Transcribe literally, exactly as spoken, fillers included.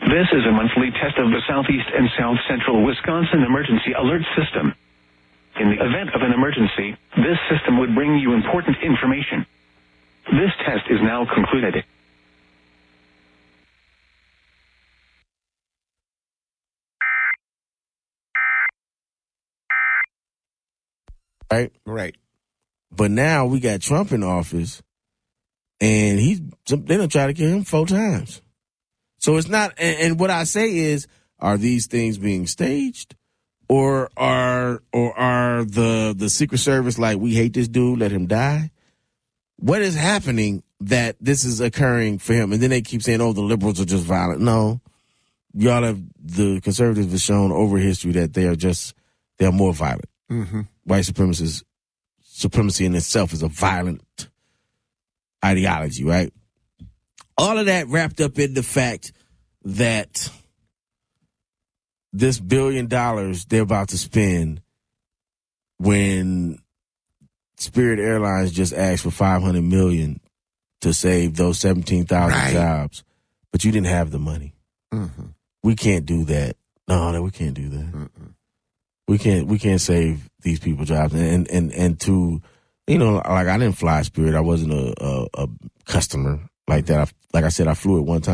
This is a monthly test of the Southeast and South Central Wisconsin Emergency Alert System. In the event of an emergency, this system would bring you important information. This test is now concluded. Right? Right. But now we got Trump in office, and he's they're gonna try to kill him four times. So it's not. And, and what I say is, are these things being staged, or are or are the the Secret Service like, we hate this dude, let him die? What is happening that this is occurring for him? And then they keep saying, oh, the liberals are just violent. No, y'all have the conservatives have shown over history that they are just they are more violent. Mm-hmm. White supremacists. Supremacy in itself is a violent ideology, right? All of that wrapped up in the fact that this billion dollars they're about to spend, when Spirit Airlines just asked for five hundred million dollars to save those seventeen thousand right. jobs, but you didn't have the money. Mm-hmm. We can't do that. No, no, we can't do that. Mm-mm. We can't. We can't save these people jobs, and and and to, you know, like I didn't fly Spirit. I wasn't a a, a customer like that. I, like I said, I flew it one time.